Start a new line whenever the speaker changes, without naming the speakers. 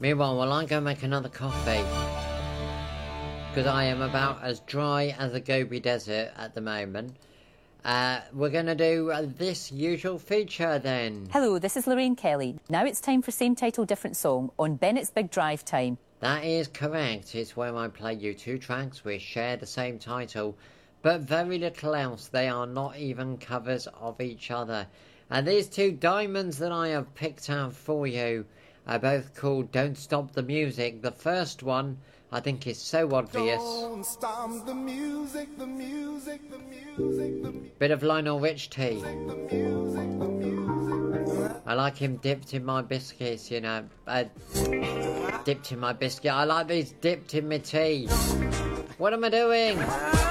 Meanwhile, while I go make another coffee, because I am about as dry as the Gobi Desert at the moment, we're going to do this usual feature then.
Hello, this is Lorraine Kelly. Now it's time for Same Title, Different Song on Bennett's Big Drive Time.
That is correct. It's where I play you two tracks which share the same title, but very little else. They are not even covers of each other. And these two diamonds that I have picked out for you are both called Don't Stop the Music. The first one, I think, is so obvious.
Don't stop the music, the music, the music, the music.
Bit of Lionel Richie. I like him dipped in my biscuits, you know. Dipped in my biscuit. I like these dipped in my tea. What am I doing?